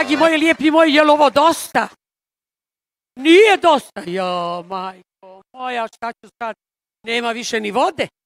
dragi moji, lijepi moji, je li ovo dosta? Nije dosta. Jo, majko moja, šta ću sad? Nema više ni vode.